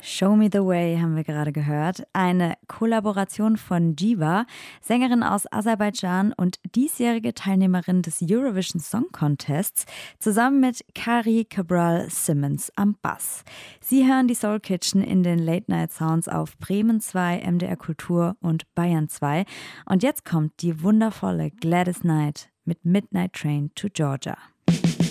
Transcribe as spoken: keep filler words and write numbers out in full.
Show Me the Way haben wir gerade gehört. Eine Kollaboration von Jiva, Sängerin aus Aserbaidschan und diesjährige Teilnehmerin des Eurovision Song Contests, zusammen mit Kari Cabral Simmons am Bass. Sie hören die Soul Kitchen in den Late Night Sounds auf Bremen zwei, M D R Kultur und Bayern zwei. Und jetzt kommt die wundervolle Gladys Knight mit Midnight Train to Georgia.